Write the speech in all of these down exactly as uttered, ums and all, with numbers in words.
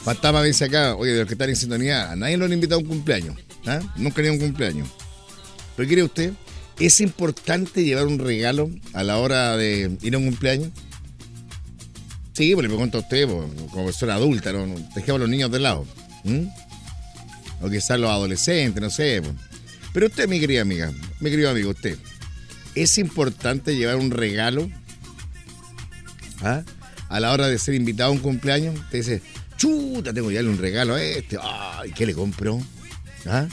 Fantasma dice acá, oye, de los que están en sintonía, a nadie lo han invitado a un cumpleaños. ¿Ah? Nunca ni a un cumpleaños. ¿Pero qué cree usted? ¿Es importante llevar un regalo a la hora de ir a un cumpleaños? Sí, pues le pregunto a usted, pues, como persona adulta, ¿no? Dejemos a los niños de lado. ¿Mm? O quizás los adolescentes, no sé. Pues. Pero usted, mi querida amiga, mi querido amigo, usted, ¿es importante llevar un regalo ¿ah? a la hora de ser invitado a un cumpleaños? Usted dice, chuta, tengo que darle un regalo a este. Ay, ¿qué le compro? ¿Ah?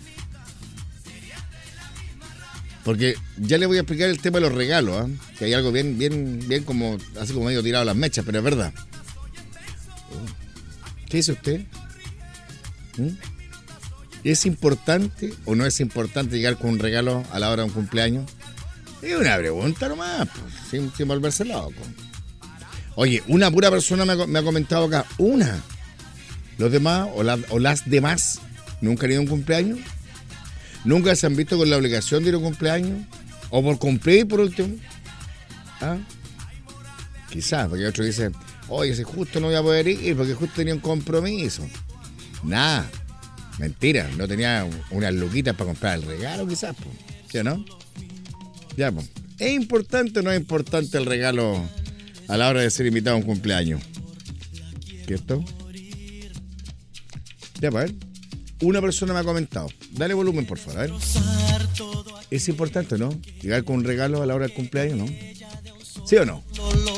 Porque ya le voy a explicar el tema de los regalos, ¿eh? Que hay algo bien, bien, bien como, así como medio tirado a las mechas, pero es verdad. ¿Qué dice usted? ¿Mm? ¿Es importante o no es importante llegar con un regalo a la hora de un cumpleaños? Es una pregunta nomás, pues, sin, sin volverse loco. Oye, una pura persona me ha, me ha comentado acá, una. Los demás o, la, o las demás nunca han ido a un cumpleaños. ¿Nunca se han visto con la obligación de ir a un cumpleaños? ¿O por cumplir, por último? ¿Ah? Quizás, porque otro dice, oye, si justo no voy a poder ir porque justo tenía un compromiso. Nada, mentira, no tenía unas luquitas para comprar el regalo, quizás, pues. ¿Sí o no? Ya, pues. ¿Es importante o no es importante el regalo a la hora de ser invitado a un cumpleaños? ¿Cierto? Ya, pues, a ver. Una persona me ha comentado. Dale volumen, por favor. A ver. ¿Es importante, no? Llegar con un regalo a la hora del cumpleaños, ¿no? ¿Sí o no?